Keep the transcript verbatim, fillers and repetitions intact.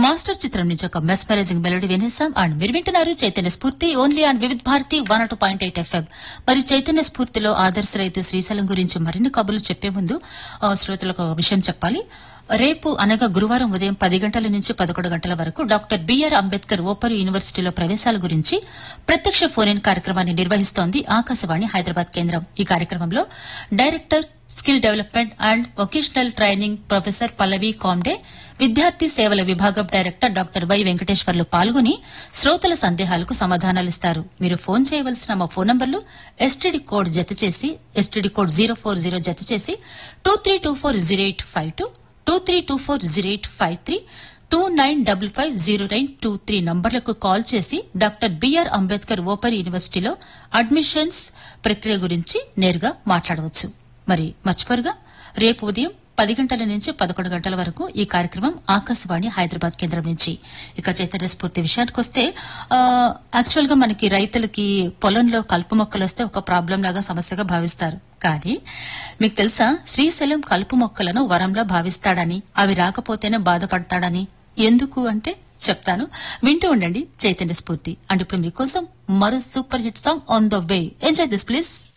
Master చిత్రం నుంచి ఒక మెస్మరైజింగ్ మెలోడీ వినేసాం అండ్ మీరు వింటున్నారు చైతన్య స్ఫూర్తి only and Vividh Bharati one two point eight FM. మరి చైతన్య స్ఫూర్తిలో ఆదర్శ రైతు శ్రీశైలం గురించి మరిన్ని కబుర్లు చెప్పే ముందు ఆ, శ్రోతలకు ఒక విషయం చెప్పాలి. రేపు అనగా గురువారం ఉదయం పది గంటల నుంచి పదకొండు గంటల వరకు డాక్టర్ బిఆర్ అంబేద్కర్ ఓపెన్ యూనివర్సిటీలో ప్రవేశాల గురించి ప్రత్యక్ష ఫోన్ ఇన్ కార్యక్రమాన్ని నిర్వహిస్తోంది ఆకాశవాణి హైదరాబాద్ కేంద్రం. ఈ కార్యక్రమంలో director skill development and vocational training professor Pallavi Comte, విద్యార్థి సేవల విభాగం డైరెక్టర్ డాక్టర్ వై వెంకటేశ్వర్లు పాల్గొని శ్రోతల సందేహాలకు సమాధానాలిస్తారు. మీరు ఫోన్ చేయవలసిన మా ఫోన్ నంబర్లు ఎస్టీడీ కోడ్ జత చేసి STD code zero four zero జత చేసి two three two four zero eight five two two three two four zero eight five three two nine double five zero nine two three నంబర్లకు call చేసి doctor BR Ambedkar open యూనివర్సిటీలో admissions ప్రక్రియ గురించి నేరుగా మాట్లాడవచ్చు. మరి మర్చిపోరుగా రేపు ఉదయం పది గంటల నుంచి పదకొండు గంటల వరకు ఈ కార్యక్రమం ఆకాశవాణి హైదరాబాద్ కేంద్రం నుంచి. ఇక చైతన్య స్ఫూర్తి విషయానికి వస్తే యాక్చువల్ గా మనకి రైతులకి పొలంలో కలుపు మొక్కలు వస్తే ఒక ప్రాబ్లం లాగా సమస్యగా భావిస్తారు. కానీ మీకు తెలుసా, శ్రీశైలం కలుపు మొక్కలను వరంలా భావిస్తాడని, అవి రాకపోతేనే బాధపడతాడని. ఎందుకు అంటే చెప్తాను, వింటూ ఉండండి చైతన్య స్ఫూర్తి. అండ్ ఇప్పుడు మీకోసం మరో super hit song on the way. Enjoy this please.